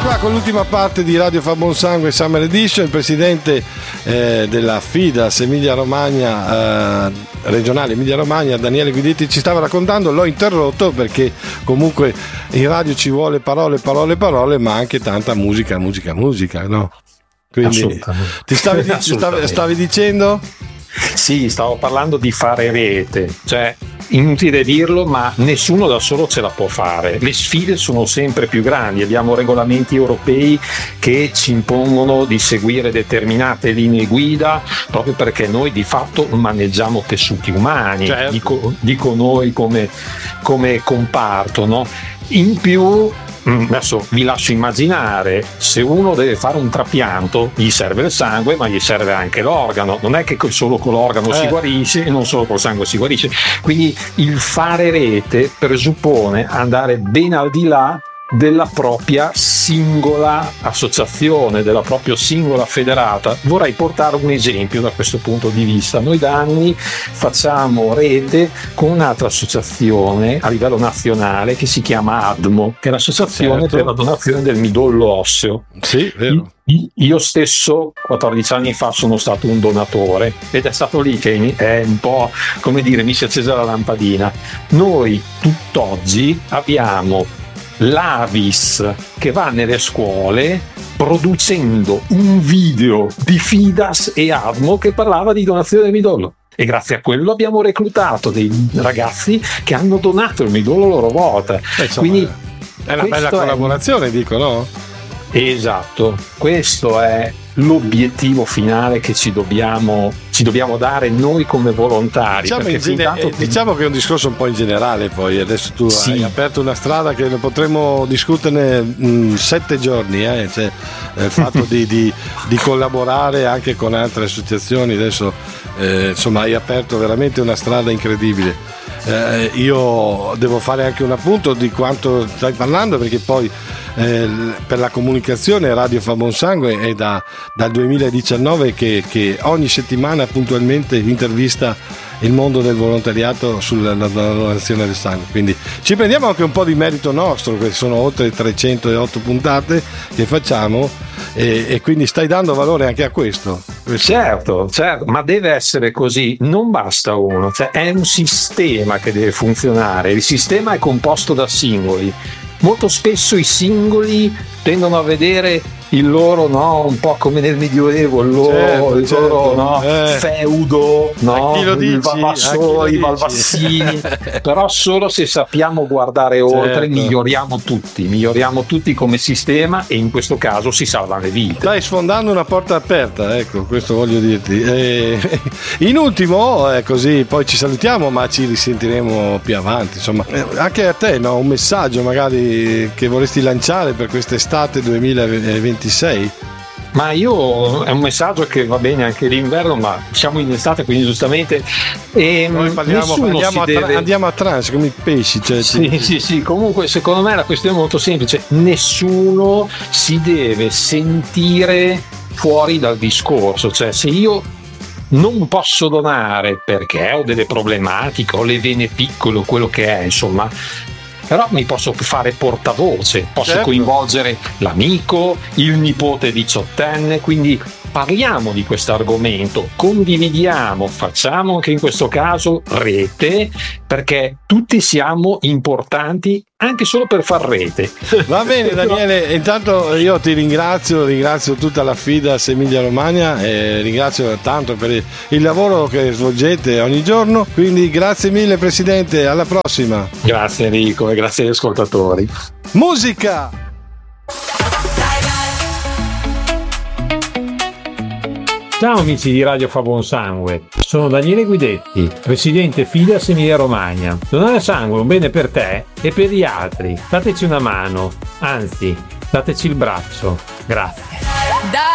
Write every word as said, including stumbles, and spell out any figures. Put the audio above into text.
qua con l'ultima parte di Radio Fa Buon Sangue Summer Edition. Il presidente eh, della FIDAS Emilia Romagna, eh, regionale Emilia Romagna, Daniele Guidetti, ci stava raccontando. L'ho interrotto perché comunque in radio ci vuole parole, parole, parole, ma anche tanta musica, musica, musica, no? Quindi ti stavi, stavi, stavi dicendo? Sì, stavo parlando di fare rete, cioè inutile dirlo, ma nessuno da solo ce la può fare. Le sfide sono sempre più grandi, abbiamo regolamenti europei che ci impongono di seguire determinate linee guida proprio perché noi di fatto maneggiamo tessuti umani, certo. dico, dico noi come, come comparto, no? In più adesso vi lascio immaginare, se uno deve fare un trapianto gli serve il sangue ma gli serve anche l'organo, non è che solo con l'organo eh. si guarisce e non solo col sangue si guarisce, quindi il fare rete presuppone andare ben al di là della propria singola associazione, della propria singola federata. Vorrei portare un esempio da questo punto di vista. Noi da anni facciamo rete con un'altra associazione a livello nazionale che si chiama ADMO, che è l'associazione certo. per la donazione del midollo osseo. Sì, vero. Io stesso quattordici anni fa sono stato un donatore ed è stato lì che è un po', come dire, mi si è accesa la lampadina. Noi tutt'oggi abbiamo l'Avis che va nelle scuole producendo un video di FIDAS e ADMO che parlava di donazione del midollo, e grazie a quello abbiamo reclutato dei ragazzi che hanno donato il midollo a loro volta. Insomma, quindi è una bella collaborazione, è... dico, no? Esatto, questo è l'obiettivo finale che ci dobbiamo ci dobbiamo dare noi come volontari. Diciamo, perché gene- intanto... diciamo che è un discorso un po' in generale, poi adesso tu sì. hai aperto una strada che potremmo discuterne mh, sette giorni, eh? Cioè, il fatto di, di, di collaborare anche con altre associazioni, adesso eh, insomma hai aperto veramente una strada incredibile. Eh, io devo fare anche un appunto di quanto stai parlando, perché poi eh, per la comunicazione Radio Fa Buon Sangue è da, dal duemiladiciannove che, che ogni settimana puntualmente intervista il mondo del volontariato sulla donazione del sangue, quindi ci prendiamo anche un po' di merito nostro, che sono oltre trecentootto puntate che facciamo, e, e quindi stai dando valore anche a questo. questo. Certo, certo, ma deve essere così, non basta uno, cioè è un sistema che deve funzionare, il sistema è composto da singoli, molto spesso i singoli tendono a vedere il loro, no, un po' come nel Medioevo, il loro, certo, il certo. loro no, eh. feudo, no, il Valvassori, i Valvassini, però solo se sappiamo guardare oltre, certo. miglioriamo tutti, miglioriamo tutti come sistema, e in questo caso si salvano le vite. Stai sfondando una porta aperta, ecco, questo voglio dirti. E, in ultimo, eh, così poi ci salutiamo, ma ci risentiremo più avanti, insomma, anche a te, no, un messaggio magari che vorresti lanciare per quest'estate duemilaventisei. Ma io, è un messaggio che va bene anche l'inverno, ma siamo in estate, quindi giustamente e noi parliamo, andiamo, a tra- deve... andiamo a trans come i pesci, cioè, sì, ti... sì, sì, comunque secondo me la questione è molto semplice: nessuno si deve sentire fuori dal discorso, cioè se io non posso donare perché ho delle problematiche, ho le vene piccole o quello che è, insomma, però mi posso fare portavoce, posso certo. coinvolgere l'amico, il nipote diciottenne, quindi parliamo di questo argomento, condividiamo, facciamo anche in questo caso rete, perché tutti siamo importanti anche solo per far rete. Va bene Daniele, intanto io ti ringrazio, ringrazio tutta la FIDAS Emilia Romagna e ringrazio tanto per il lavoro che svolgete ogni giorno, quindi grazie mille Presidente, alla prossima. Grazie Enrico e grazie agli ascoltatori. Musica! Ciao amici di Radio Fa Buon Sangue, sono Daniele Guidetti, presidente FIDAS Emilia Romagna. Donare sangue è un bene per te e per gli altri. Dateci una mano, anzi, dateci il braccio. Grazie.